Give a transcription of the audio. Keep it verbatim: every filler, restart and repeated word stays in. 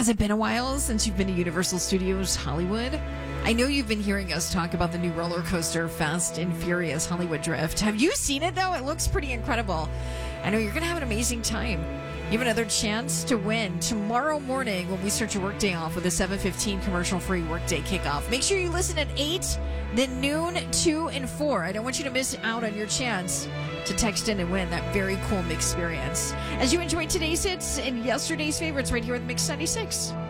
Has it been a while since you've been to Universal Studios Hollywood? I know you've been hearing us talk about the new roller coaster, Fast and Furious Hollywood Drift. Have you seen it, though? It looks pretty incredible. I know you're going to have an amazing time. You have another chance to win tomorrow morning when we start your workday off with a seven fifteen commercial-free workday kickoff. Make sure you listen at eight, then noon, two, and four. I don't want you to miss out on your chance to text in and win that very cool mix experience. As you enjoy today's hits and yesterday's favorites right here with Mix ninety-six.